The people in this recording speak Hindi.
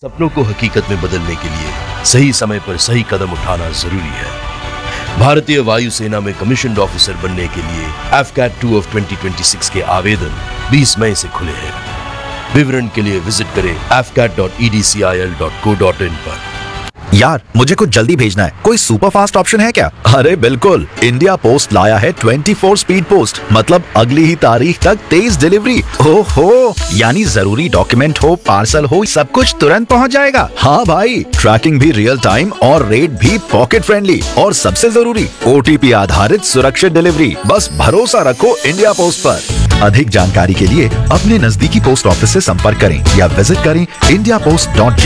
सपनों को हकीकत में बदलने के लिए सही समय पर सही कदम उठाना जरूरी है। भारतीय वायुसेना में कमीशन्ड ऑफिसर बनने के लिए AFCAT 2 ऑफ 2026 के आवेदन 20 मई से खुले हैं। विवरण के लिए विजिट करें afcat.edcil.co.in पर। यार मुझे कुछ जल्दी भेजना है, कोई सुपर फास्ट ऑप्शन है क्या? अरे बिल्कुल, इंडिया पोस्ट लाया है 24 स्पीड पोस्ट, मतलब अगली ही तारीख तक तेज डिलीवरी। ओहो, यानी जरूरी डॉक्यूमेंट हो, पार्सल हो, सब कुछ तुरंत पहुंच जाएगा। हाँ भाई, ट्रैकिंग भी रियल टाइम और रेट भी पॉकेट फ्रेंडली, और सबसे जरूरी OTP आधारित सुरक्षित डिलीवरी। बस भरोसा रखो इंडिया पोस्ट पर। अधिक जानकारी के लिए अपने नजदीकी पोस्ट ऑफिस से संपर्क करें या विजिट करें indiapost.gov